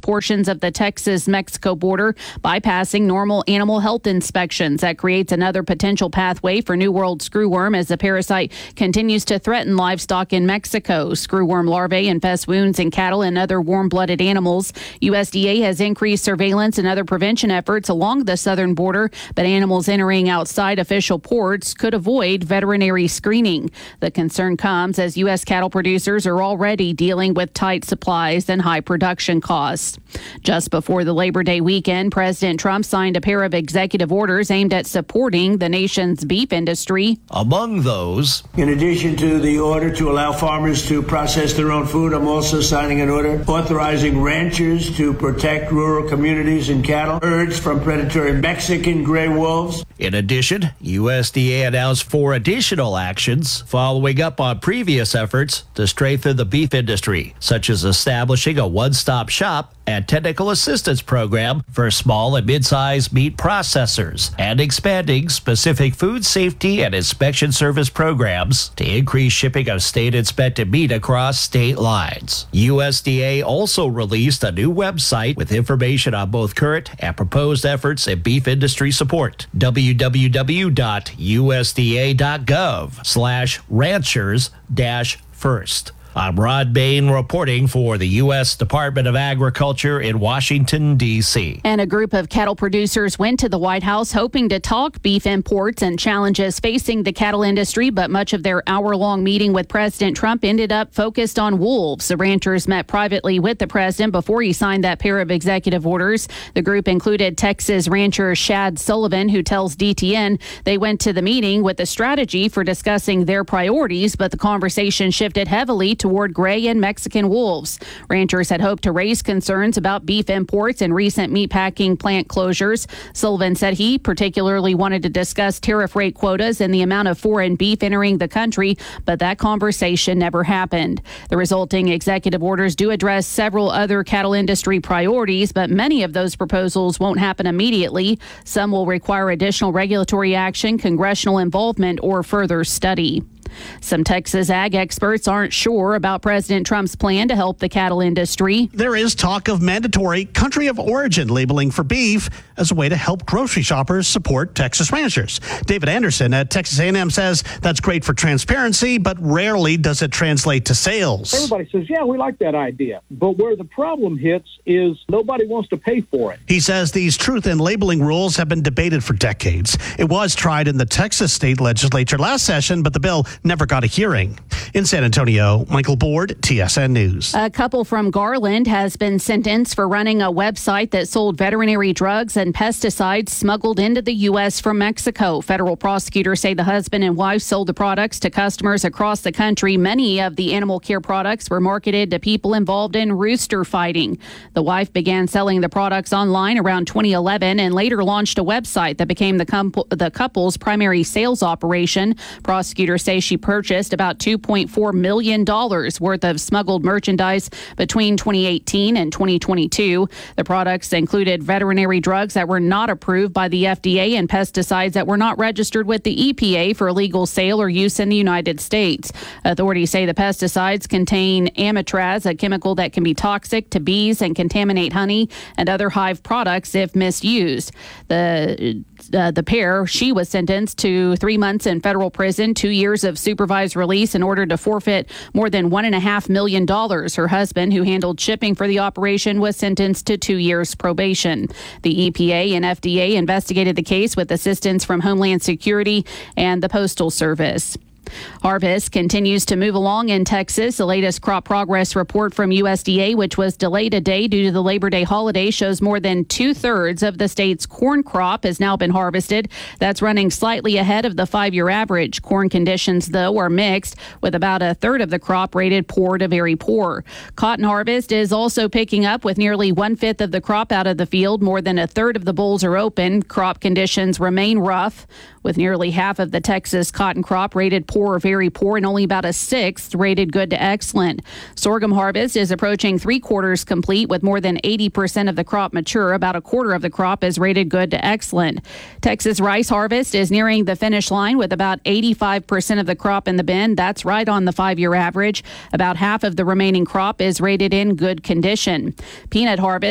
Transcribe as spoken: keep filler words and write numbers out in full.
portions of the Texas-Mexico border, bypassing normal animal health inspections. That creates another potential pathway for New World screwworm as the parasite continues to threaten livestock in Mexico. Screwworm larvae infest wounds in cattle and other warm-blooded animals. U S D A has increased surveillance and other prevention efforts along the southern border, but animals entering outside official ports could avoid veterinary screening. The concern comes as U S cattle producers are already dealing with tight supplies and high production costs. Just before the Labor Day weekend, President Trump signed a pair of executive orders aimed at supporting the nation's beef industry. Among those, in addition to the order to allow farmers to process their own food, I'm also signing an order authorizing ranchers to protect rural communities and cattle herds from predatory Mexican gray wolves. In addition, U S D A announced four additional actions following up on previous efforts to strengthen the beef industry, such as establishing a one-stop shop and technical assistance program for small and mid-sized meat processors, and expanding specific food safety and inspection service programs to increase shipping of state-inspected meat across state lines. U S D A also released a new website with information on both current and proposed efforts in beef industry support. w w w dot u s d a dot gov slash ranchers dash first. I'm Rod Bain reporting for the U S Department of Agriculture in Washington, D C And a group of cattle producers went to the White House hoping to talk beef imports and challenges facing the cattle industry, but much of their hour-long meeting with President Trump ended up focused on wolves. The ranchers met privately with the president before he signed that pair of executive orders. The group included Texas rancher Shad Sullivan, who tells D T N they went to the meeting with a strategy for discussing their priorities, but the conversation shifted heavily toward gray and Mexican wolves. Ranchers had hoped to raise concerns about beef imports and recent meatpacking plant closures. Sullivan said he particularly wanted to discuss tariff rate quotas and the amount of foreign beef entering the country, but that conversation never happened. The resulting executive orders do address several other cattle industry priorities, but many of those proposals won't happen immediately. Some will require additional regulatory action, congressional involvement, or further study. Some Texas ag experts aren't sure about President Trump's plan to help the cattle industry. There is talk of mandatory country of origin labeling for beef as a way to help grocery shoppers support Texas ranchers. David Anderson at Texas A and M says that's great for transparency, but rarely does it translate to sales. Everybody says, yeah, we like that idea. But where the problem hits is nobody wants to pay for it. He says these truth in labeling rules have been debated for decades. It was tried in the Texas state legislature last session, but the bill never got a hearing. In San Antonio, Michael Board, T S N News. A couple from Garland has been sentenced for running a website that sold veterinary drugs and pesticides smuggled into the U S from Mexico. Federal prosecutors say the husband and wife sold the products to customers across the country. Many of the animal care products were marketed to people involved in rooster fighting. The wife began selling the products online around twenty eleven and later launched a website that became the, com- the couple's primary sales operation. Prosecutors say she purchased about two point four million dollars worth of smuggled merchandise between twenty eighteen and twenty twenty-two. The products included veterinary drugs that were not approved by the F D A and pesticides that were not registered with the E P A for legal sale or use in the United States. Authorities say the pesticides contain amitraz, a chemical that can be toxic to bees and contaminate honey and other hive products if misused. The Uh, the pair, she was sentenced to three months in federal prison, two years of supervised release in order to forfeit more than one and a half million dollars. Her husband, who handled shipping for the operation, was sentenced to two years probation. The E P A and F D A investigated the case with assistance from Homeland Security and the Postal Service. Harvest continues to move along in Texas. The latest crop progress report from U S D A, which was delayed a day due to the Labor Day holiday, shows more than two-thirds of the state's corn crop has now been harvested. That's running slightly ahead of the five-year average. Corn conditions, though, are mixed, with about a third of the crop rated poor to very poor. Cotton harvest is also picking up, with nearly one-fifth of the crop out of the field. More than a third of the bolls are open. Crop conditions remain rough, with nearly half of the Texas cotton crop rated poor or very poor and only about a sixth rated good to excellent. Sorghum harvest is approaching three quarters complete, with more than eighty percent of the crop mature. About a quarter of the crop is rated good to excellent. Texas rice harvest is nearing the finish line, with about eighty-five percent of the crop in the bin. That's right on the five-year average. About half of the remaining crop is rated in good condition. Peanut harvest